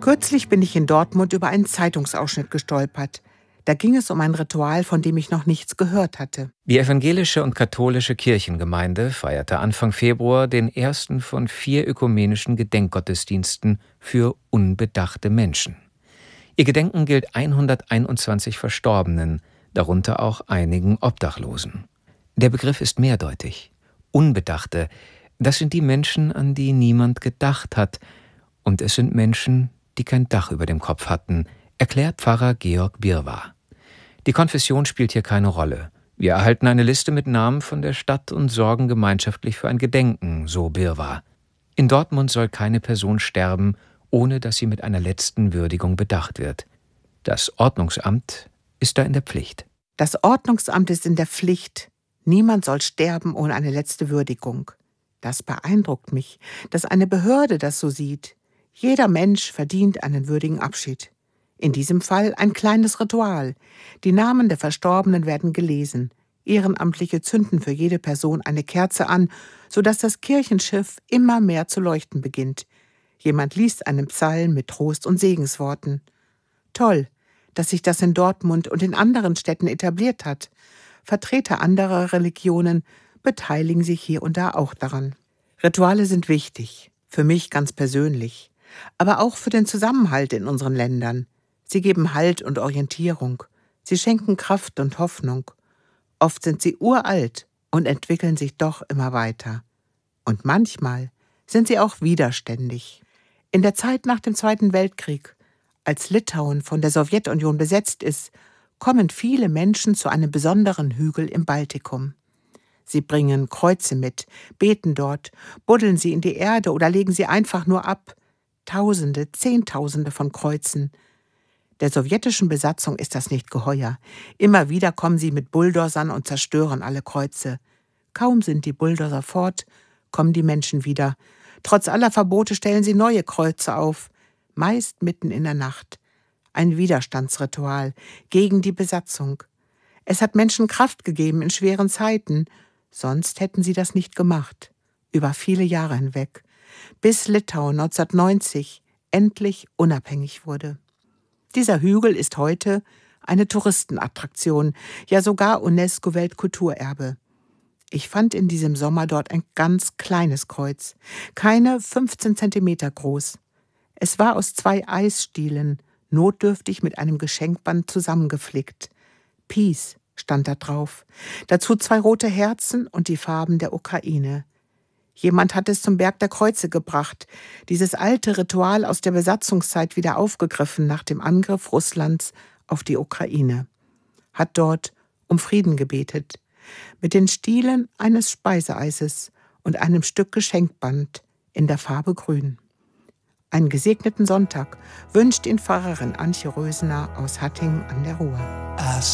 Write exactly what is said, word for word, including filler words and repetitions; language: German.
Kürzlich bin ich in Dortmund über einen Zeitungsausschnitt gestolpert. Da ging es um ein Ritual, von dem ich noch nichts gehört hatte. Die evangelische und katholische Kirchengemeinde feierte Anfang Februar den ersten von vier ökumenischen Gedenkgottesdiensten für unbedachte Menschen. Ihr Gedenken gilt hunderteinundzwanzig Verstorbenen, darunter auch einigen Obdachlosen. Der Begriff ist mehrdeutig. Unbedachte, das sind die Menschen, an die niemand gedacht hat. Und es sind Menschen, die kein Dach über dem Kopf hatten, erklärt Pfarrer Georg Birwa. Die Konfession spielt hier keine Rolle. Wir erhalten eine Liste mit Namen von der Stadt und sorgen gemeinschaftlich für ein Gedenken, so Birwa. In Dortmund soll keine Person sterben, ohne dass sie mit einer letzten Würdigung bedacht wird. Das Ordnungsamt ist da in der Pflicht. Das Ordnungsamt ist in der Pflicht. Niemand soll sterben ohne eine letzte Würdigung. Das beeindruckt mich, dass eine Behörde das so sieht. Jeder Mensch verdient einen würdigen Abschied. In diesem Fall ein kleines Ritual. Die Namen der Verstorbenen werden gelesen. Ehrenamtliche zünden für jede Person eine Kerze an, sodass das Kirchenschiff immer mehr zu leuchten beginnt. Jemand liest einen Psalm mit Trost und Segensworten. Toll, dass sich das in Dortmund und in anderen Städten etabliert hat. Vertreter anderer Religionen beteiligen sich hier und da auch daran. Rituale sind wichtig, für mich ganz persönlich, aber auch für den Zusammenhalt in unseren Ländern. Sie geben Halt und Orientierung. Sie schenken Kraft und Hoffnung. Oft sind sie uralt und entwickeln sich doch immer weiter. Und manchmal sind sie auch widerständig. In der Zeit nach dem Zweiten Weltkrieg, als Litauen von der Sowjetunion besetzt ist, kommen viele Menschen zu einem besonderen Hügel im Baltikum. Sie bringen Kreuze mit, beten dort, buddeln sie in die Erde oder legen sie einfach nur ab. Tausende, Zehntausende von Kreuzen. Der sowjetischen Besatzung ist das nicht geheuer. Immer wieder kommen sie mit Bulldozern und zerstören alle Kreuze. Kaum sind die Bulldozer fort, kommen die Menschen wieder. Trotz aller Verbote stellen sie neue Kreuze auf, meist mitten in der Nacht. Ein Widerstandsritual gegen die Besatzung. Es hat Menschen Kraft gegeben in schweren Zeiten, sonst hätten sie das nicht gemacht. Über viele Jahre hinweg, bis Litauen neunzehnhundertneunzig endlich unabhängig wurde. Dieser Hügel ist heute eine Touristenattraktion, ja sogar UNESCO-Weltkulturerbe. Ich fand in diesem Sommer dort ein ganz kleines Kreuz, keine fünfzehn Zentimeter groß. Es war aus zwei Eisstielen, notdürftig mit einem Geschenkband zusammengeflickt. Peace stand da drauf. Dazu zwei rote Herzen und die Farben der Ukraine. Jemand hat es zum Berg der Kreuze gebracht, dieses alte Ritual aus der Besatzungszeit wieder aufgegriffen nach dem Angriff Russlands auf die Ukraine. Hat dort um Frieden gebetet, mit den Stielen eines Speiseeises und einem Stück Geschenkband in der Farbe Grün. Einen gesegneten Sonntag wünscht Ihnen Pfarrerin Antje Rösener aus Hattingen an der Ruhr.